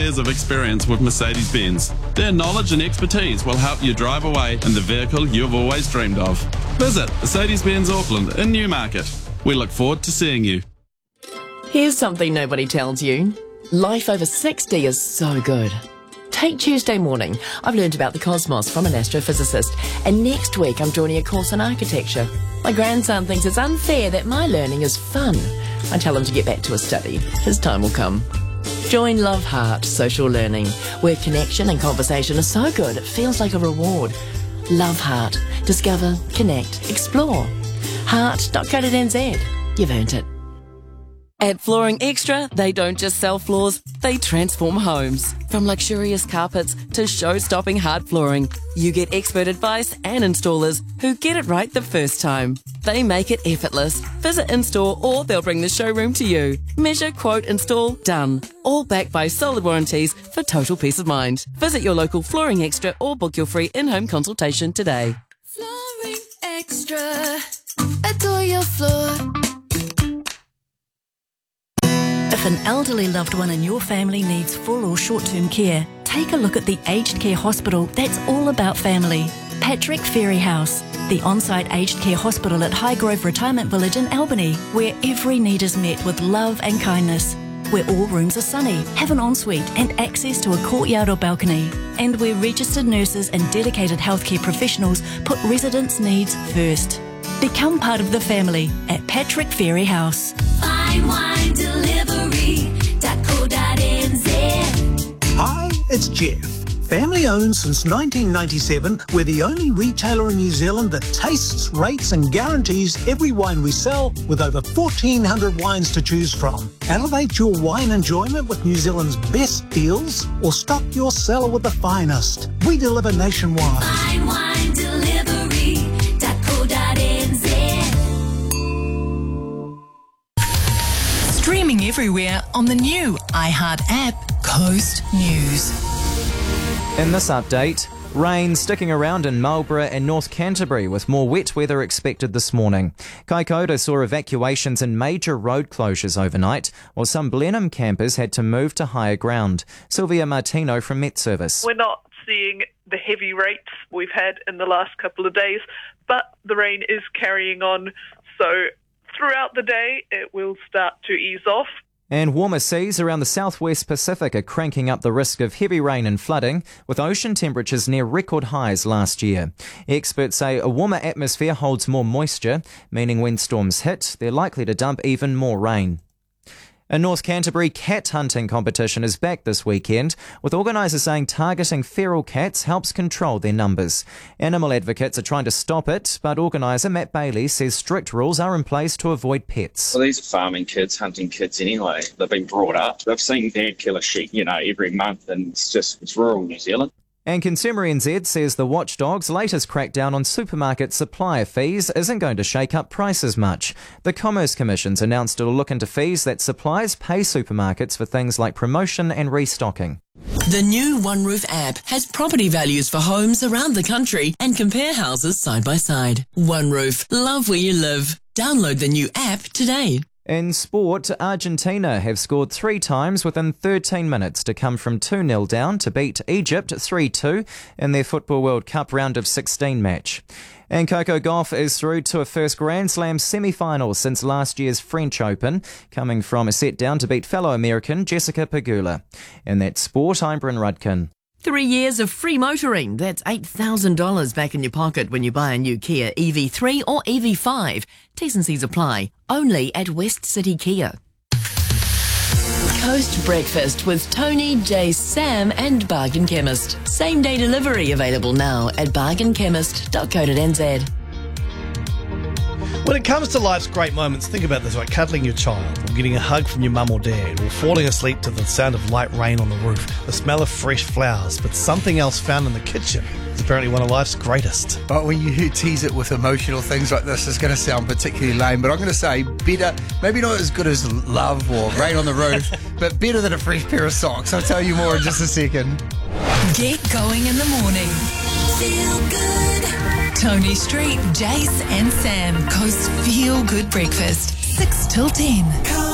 years of experience with Mercedes-Benz. Their knowledge and expertise will help you drive away in the vehicle you've always dreamed of. Visit Mercedes-Benz Auckland in Newmarket. We look forward to seeing you. Here's something nobody tells you. Life over 60 is so good. Take Tuesday morning. I've learned about the cosmos from an astrophysicist, and next week I'm joining a course on architecture. My grandson thinks it's unfair that my learning is fun. I tell him to get back to his study. His time will come. Join Love Heart Social Learning, where connection and conversation are so good it feels like a reward. Love Heart. Discover, connect, explore. Heart.co.nz. You've earned it. At Flooring Extra, they don't just sell floors, they transform homes. From luxurious carpets to show-stopping hard flooring, you get expert advice and installers who get it right the first time. They make it effortless. Visit in-store or they'll bring the showroom to you. Measure, quote, install, done. All backed by solid warranties for total peace of mind. Visit your local Flooring Extra or book your free in-home consultation today. Flooring Extra. Adore your floor. If an elderly loved one in your family needs full or short-term care, take a look at the aged care hospital that's all about family. Patrick Ferry House, the on-site aged care hospital at Highgrove Retirement Village in Albany, where every need is met with love and kindness. Where all rooms are sunny, have an ensuite and access to a courtyard or balcony. And where registered nurses and dedicated healthcare professionals put residents' needs first. Become part of the family at Patrick Ferry House. Fine wine delivery.co.nz. Hi, it's Jeff. Family owned since 1997, we're the only retailer in New Zealand that tastes, rates and guarantees every wine we sell with over 1,400 wines to choose from. Elevate your wine enjoyment with New Zealand's best deals or stock your cellar with the finest. We deliver nationwide. Fine wine delivery.co.nz. Streaming everywhere on the new iHeart app, Coast News. In this update, rain sticking around in Marlborough and North Canterbury with more wet weather expected this morning. Kaikoura saw evacuations and major road closures overnight, while some Blenheim campers had to move to higher ground. Sylvia Martino from Met Service. We're not seeing the heavy rates we've had in the last couple of days, but the rain is carrying on, so throughout the day it will start to ease off. And warmer seas around the southwest Pacific are cranking up the risk of heavy rain and flooding, with ocean temperatures near record highs last year. Experts say a warmer atmosphere holds more moisture, meaning when storms hit, they're likely to dump even more rain. A North Canterbury cat hunting competition is back this weekend, with organisers saying targeting feral cats helps control their numbers. Animal advocates are trying to stop it, but organiser Matt Bailey says strict rules are in place to avoid pets. Well, these are farming kids, hunting kids anyway. They've been brought up. They've seen Dad kill a sheep, every month, and it's rural New Zealand. And Consumer NZ says the watchdog's latest crackdown on supermarket supplier fees isn't going to shake up prices much. The Commerce Commission's announced it'll look into fees that suppliers pay supermarkets for things like promotion and restocking. The new OneRoof app has property values for homes around the country and compare houses side by side. OneRoof, love where you live. Download the new app today. In sport, Argentina have scored 3 times within 13 minutes to come from 2-0 down to beat Egypt 3-2 in their Football World Cup round of 16 match. And Coco Gauff is through to a first Grand Slam semi-final since last year's French Open, coming from a set down to beat fellow American Jessica Pegula. In that sport, I'm Bryn Rudkin. 3 years of free motoring. That's $8,000 back in your pocket when you buy a new Kia EV3 or EV5. T's and C's apply. Only at West City Kia. Coast Breakfast with Tony, Jay, Sam and Bargain Chemist. Same day delivery available now at bargainchemist.co.nz. When it comes to life's great moments, think about this, like cuddling your child, or getting a hug from your mum or dad, or falling asleep to the sound of light rain on the roof, the smell of fresh flowers. But something else found in the kitchen is apparently one of life's greatest. But when you tease it with emotional things like this, it's going to sound particularly lame, but I'm going to say better, maybe not as good as love or rain on the roof, but better than a fresh pair of socks. I'll tell you more in just a second. Get going in the morning. Feel good. Tony Street, Jace and Sam. Coast Feel Good Breakfast. 6 till 10.